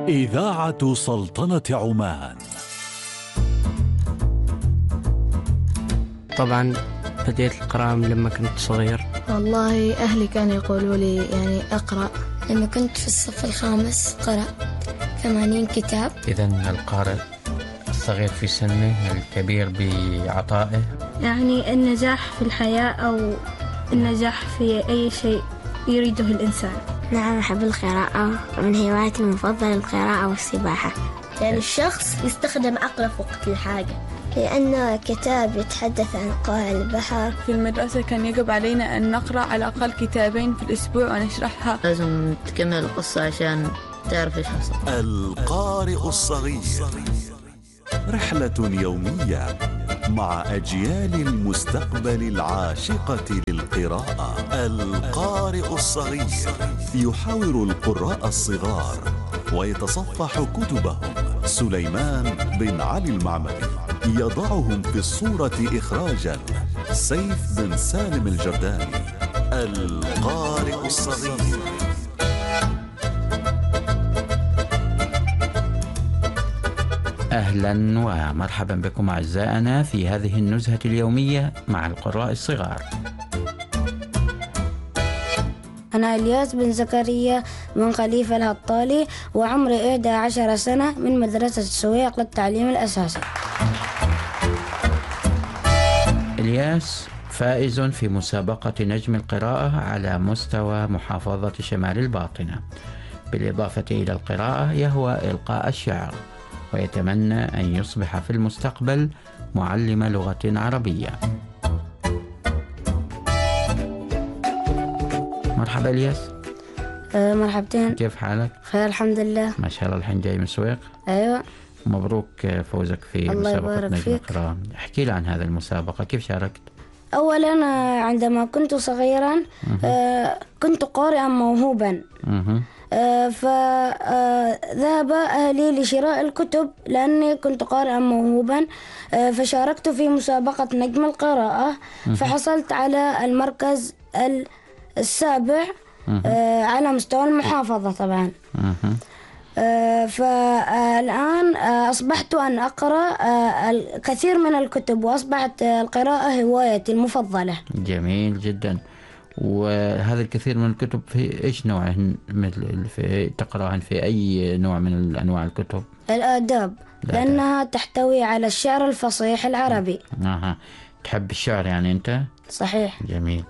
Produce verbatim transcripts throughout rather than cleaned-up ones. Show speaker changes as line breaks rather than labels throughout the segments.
إذاعة سلطنة عمان.
طبعا بديت القراءة لما كنت صغير.
والله أهلي كانوا يقولوا لي يعني أقرأ.
لما كنت في الصف الخامس قرأت ثمانين كتاب.
إذن القارئ الصغير في سنه الكبير بعطائه.
يعني النجاح في الحياة أو النجاح في أي شيء يريده الإنسان.
نعم أحب القراءة، من هواياتي المفضلة القراءة والسباحة.
يعني الشخص يستخدم عقله في وقت الحاجة،
لأنه كتاب يتحدث عن قاع البحر.
في المدرسة كان يجب علينا أن نقرأ على الأقل كتابين في الأسبوع ونشرحها.
لازم تكمل القصة عشان تعرف إيش حصل.
القارئ الصغير، رحلة يومية مع أجيال المستقبل العاشقة للقراءة. القارئ الصغير يحاور القراء الصغار ويتصفح كتبهم. سليمان بن علي المعمري يضعهم في الصورة إخراجا. سيف بن سالم الجرداني. القارئ الصغير.
أهلا ومرحبا بكم أعزائنا في هذه النزهة اليومية مع القراء الصغار.
أنا إلياس بن زكريا بن خليفة الهطالي، وعمري إحدى عشر سنة، من مدرسة السويق للتعليم الأساسي.
إلياس فائز في مسابقة نجم القراءة على مستوى محافظة شمال الباطنة. بالإضافة إلى القراءة يهوى إلقاء الشعر، ويتمنى أن يصبح في المستقبل معلم لغة عربية. مرحبا إلياس.
أه مرحبتين.
كيف حالك؟
خير الحمد لله.
ما شاء الله الحين جاي من السويق؟
أيوة.
مبروك فوزك في مسابقة نجم القراءة. احكي لي عن هذه المسابقة، كيف شاركت؟
أولا عندما كنت صغيرا أه كنت قارئا موهوبا.
أه.
فذهب أهلي لشراء الكتب لأني كنت قارئا موهوبا، فشاركت في مسابقة نجم القراءة، فحصلت على المركز السابع على مستوى المحافظة طبعا. فالآن أصبحت أن أقرأ الكثير من الكتب، وأصبحت القراءة هوايتي المفضلة.
جميل جدا. وهذا الكثير من الكتب في إيش نوعهن؟ مثل في تقرأهن في أي نوع من أنواع الكتب؟
الآداب، لأنها تحتوي على الشعر الفصيح العربي.
أها، تحب الشعر يعني أنت؟
صحيح.
جميل.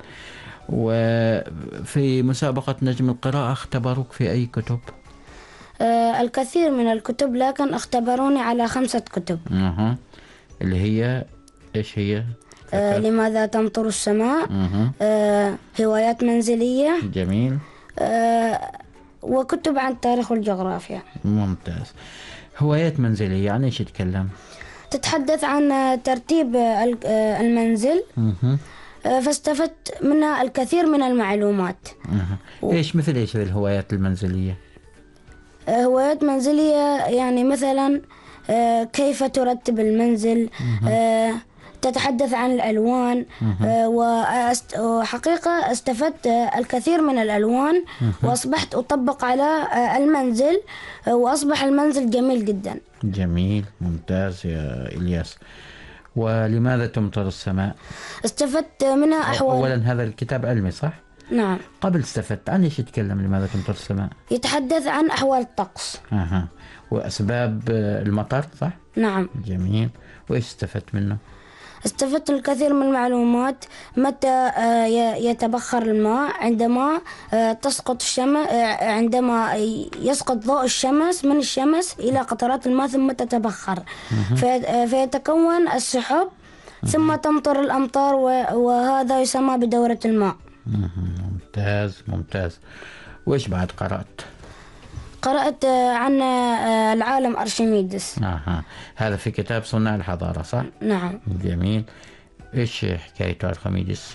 وفي مسابقة نجم القراءة اختبروك في أي كتب؟
آه الكثير من الكتب، لكن اختبروني على خمسة كتب.
أها، اللي هي إيش هي؟
آه لماذا تمطر السماء. آه هوايات منزلية.
جميل.
آه وكتب عن التاريخ والجغرافيا.
ممتاز. هوايات منزلية يعني إيش تتكلم؟
تتحدث عن ترتيب المنزل.
أه.
فاستفدت منها الكثير من المعلومات.
أه. إيش مثل إيش الهوايات المنزلية؟
آه هوايات منزلية يعني مثلا آه كيف ترتب المنزل. أه. تتحدث عن الألوان. آه وحقيقة استفدت الكثير من الألوان، وأصبحت أطبق على آه المنزل، آه وأصبح المنزل جميل جدا.
جميل، ممتاز يا إلياس. ولماذا تمطر السماء؟
استفدت منها أحوال.
أولا هذا الكتاب علمي صح؟
نعم.
قبل استفدت عن إيش يتكلم لماذا تمطر السماء؟
يتحدث عن أحوال الطقس.
أها. وأسباب المطر صح؟
نعم.
جميل. وإيش استفدت منه؟
استفدت الكثير من المعلومات. متى يتبخر الماء؟ عندما تسقط الشمس، عندما يسقط ضوء الشمس من الشمس إلى قطرات الماء ثم تتبخر، فيتكون السحب، ثم تمطر الأمطار، وهذا يسمى بدورة الماء.
ممتاز ممتاز. وإيش بعد قرأت؟
قرأت عن العالم أرشميدس.
آه. هذا في كتاب صناع الحضارة صح؟
نعم.
جميل. إيش حكايته أرشميدس؟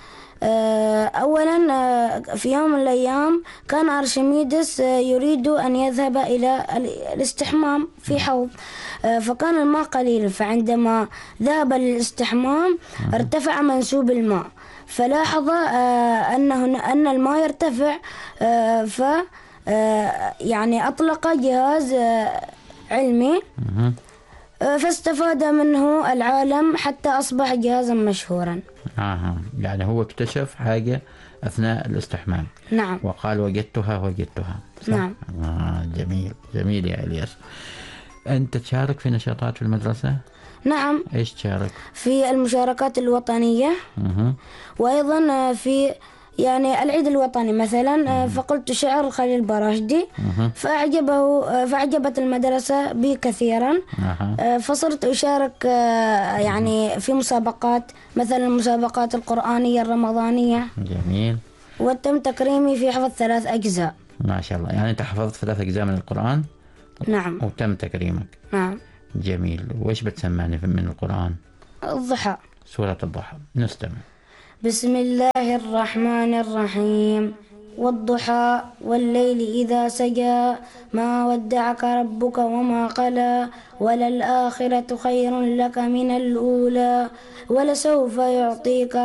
أولا في يوم من الأيام كان أرشميدس يريد أن يذهب إلى الاستحمام في حوض، فكان الماء قليل، فعندما ذهب للاستحمام ارتفع منسوب الماء، فلاحظ أنه أن الماء يرتفع، ف يعني أطلق جهاز علمي فاستفاد منه العالم حتى أصبح جهازا مشهورا.
آه. يعني هو اكتشف حاجة أثناء الاستحمام.
نعم.
وقال وجدتها وجدتها. صح؟
نعم.
آه جميل جميل يا إلياس. أنت تشارك في نشاطات في المدرسة؟
نعم.
إيش تشارك؟
في المشاركات الوطنية.
مه.
وأيضا في يعني العيد الوطني مثلا فقلت شعر خليل براشدي فأعجبه فأعجبت المدرسة بي كثيرا. فصرت أشارك يعني في مسابقات مثل المسابقات القرآنية الرمضانية.
جميل.
وتم تكريمي في حفظ ثلاث أجزاء.
ما شاء الله. يعني أنت حفظت ثلاث أجزاء من القرآن؟
نعم.
وتم تكريمك.
نعم.
جميل. وإيش بتسمعني من القرآن؟
الضحى.
سورة الضحى. نستمع.
بسم الله الرحمن الرحيم. والضحى والليل إذا سجى ما ودعك ربك وما قلى وللآخرة خير لك من الأولى ولسوف يعطيك